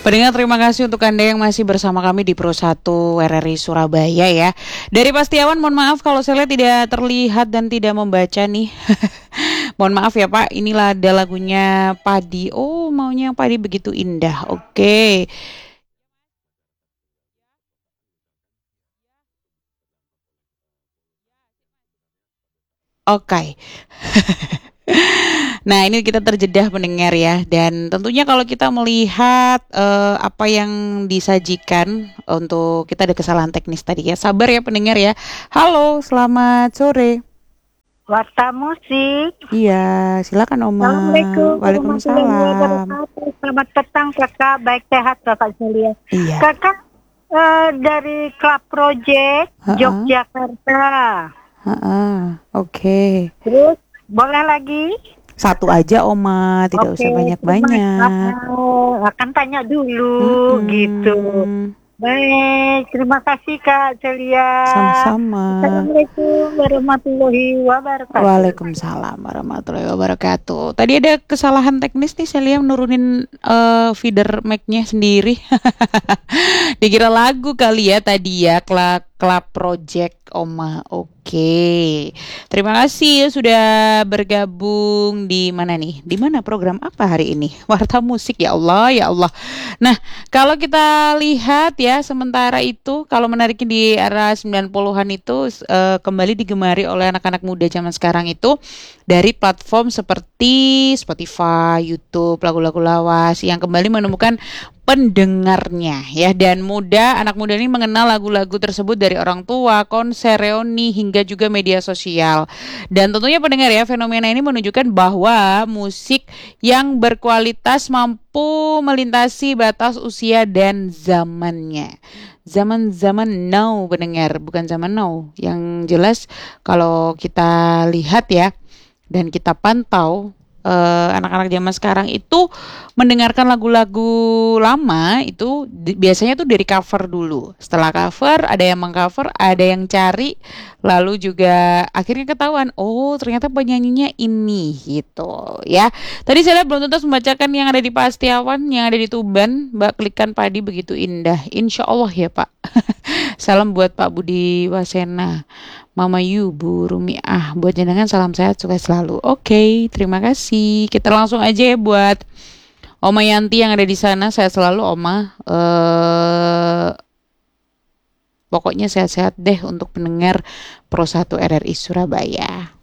Pendengar, terima kasih untuk Anda yang masih bersama kami di Pro 1 RRI Surabaya ya. Dari Pastiawan, mohon maaf kalau saya lihat tidak terlihat dan tidak membaca nih. Mohon maaf ya Pak, inilah ada lagunya Padi. Oh, maunya yang Padi begitu indah. Oke. Oke. Nah, ini kita terjedah pendengar ya. Dan tentunya kalau kita melihat apa yang disajikan untuk kita ada kesalahan teknis tadi ya. Sabar ya pendengar ya. Halo, selamat sore. Warta musik. Iya, silakan Oma. Assalamualaikum warahmatullahi Waalaikumsalam. wabarakatuh. Selamat petang kakak, baik sehat kakak sekalian. Iya. Kakak dari Club Project Heeh. Yogyakarta. Oke. Terus boleh lagi? Satu aja Oma, tidak usah Oke, banyak-banyak. akan tanya dulu gitu. Baik, terima kasih Kak Celia. Sama-sama. Assalamualaikum warahmatullahi wabarakatuh. Waalaikumsalam warahmatullahi wabarakatuh. Tadi ada kesalahan teknis nih, saya lihat nurunin feeder mic-nya sendiri. Dikira lagu kali ya tadi ya, Club Project Oma. Oke. Terima kasih ya sudah bergabung di mana nih? Di mana program apa hari ini? Warta musik ya Allah, ya Allah. Nah, kalau kita lihat ya, sementara itu kalau menariknya di era 90-an itu kembali digemari oleh anak-anak muda zaman sekarang itu dari platform seperti Spotify, YouTube, lagu-lagu lawas yang kembali menemukan pendengarnya ya, dan anak muda ini mengenal lagu-lagu tersebut dari orang tua, konser, reuni hingga juga media sosial. Dan tentunya pendengar ya, fenomena ini menunjukkan bahwa musik yang berkualitas mampu melintasi batas usia dan zamannya. Zaman-zaman now pendengar, bukan zaman now. Yang jelas kalau kita lihat ya dan kita pantau anak-anak zaman sekarang itu mendengarkan lagu-lagu lama itu biasanya tuh dari cover dulu. Setelah cover ada yang mengcover, ada yang cari, lalu juga akhirnya ketahuan, oh ternyata penyanyinya ini gitu ya. Tadi saya belum tuntas membacakan yang ada di Pastiawan, yang ada di Tuban. Mbak klikkan Padi begitu indah. Insya Allah ya Pak. Salam buat Pak Budi Wasena, Mama Yu, Bu Rumiah. Buat jenengan salam sehat, sukses selalu. Oke, terima kasih. Kita langsung aja ya buat Oma Yanti yang ada di sana. Sehat selalu Oma. Pokoknya sehat-sehat deh untuk pendengar Pro 1 RRI Surabaya.